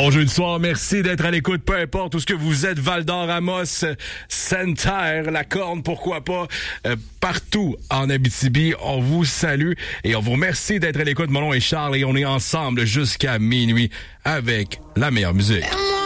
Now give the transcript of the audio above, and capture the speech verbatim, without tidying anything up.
Bon jeudi soir, merci d'être à l'écoute, peu importe où ce que vous êtes, Val-d'Or, Amos, Sainte-Terre, La Corne, pourquoi pas, euh, partout en Abitibi, on vous salue et on vous remercie d'être à l'écoute. Mon nom est Charles et on est ensemble jusqu'à minuit avec la meilleure musique.